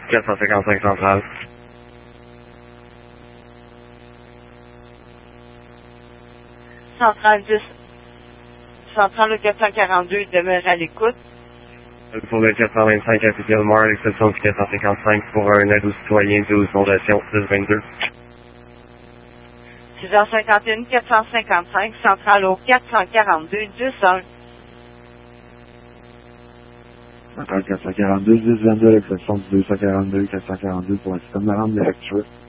455 centrale. Centrale 10. Centrale 442 demeure à l'écoute. Pour le 425 à Fillmore, l'exception du 455 pour un aide aux citoyens 12 fondation 1022. 6h51, 455, centrale au 442, 10-1. Centrale 442, 1022, l'exception du 242, 442 pour un système de rampe d'électrique.